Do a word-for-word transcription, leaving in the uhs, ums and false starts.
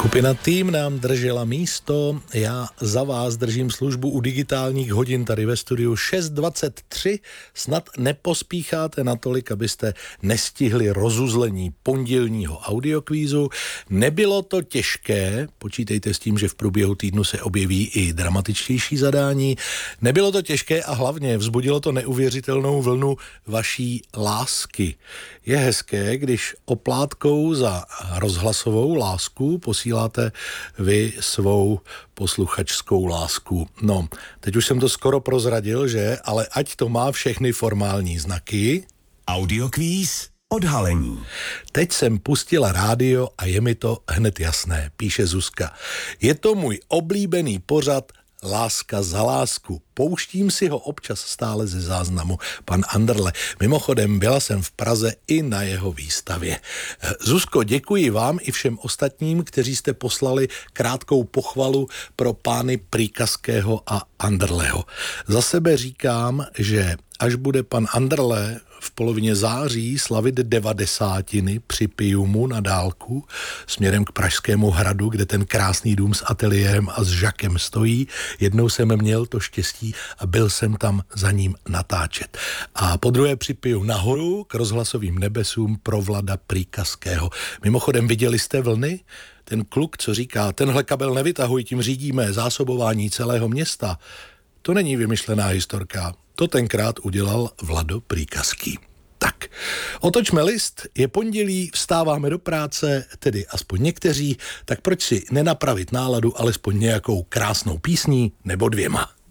Skupina Tým nám držela místo, já za vás držím službu u digitálních hodin tady ve studiu šest dvacet tři. Snad nepospícháte natolik, abyste nestihli rozuzlení pondělního audiokvízu. Nebylo to těžké, počítejte s tím, že v průběhu týdnu se objeví i dramatičtější zadání. Nebylo to těžké a hlavně vzbudilo to neuvěřitelnou vlnu vaší lásky. Je hezké, když oplátkou za rozhlasovou lásku posíláte vy svou posluchačskou lásku. No, teď už jsem to skoro prozradil, že? Ale ať to má všechny formální znaky. Audiokvíz odhalení. Teď jsem pustila rádio a je mi to hned jasné, píše Zuzka. Je to můj oblíbený pořad Láska za lásku. Pouštím si ho občas stále ze záznamu. Pan Anderle. Mimochodem, byla jsem v Praze i na jeho výstavě. Zuzko, děkuji vám i všem ostatním, kteří jste poslali krátkou pochvalu pro pány Prýkazského a Anderleho. Za sebe říkám, že až bude pan Anderle v polovině září slavit devadesátiny při Piumu na dálku směrem k Pražskému hradu, kde ten krásný dům s ateliérem a s Žakem stojí. Jednou jsem měl to štěstí a byl jsem tam za ním natáčet. A podruhé připiju nahoru k rozhlasovým nebesům pro Vlada Prýkazského. Mimochodem, viděli jste vlny? Ten kluk, co říká, tenhle kabel nevytahuj, tím řídíme zásobování celého města. To není vymyšlená historka. To tenkrát udělal Vlado Prýkazský. Tak, otočme list, je pondělí, vstáváme do práce, tedy aspoň někteří, tak proč si nenapravit náladu alespoň nějakou krásnou písní nebo dvěma?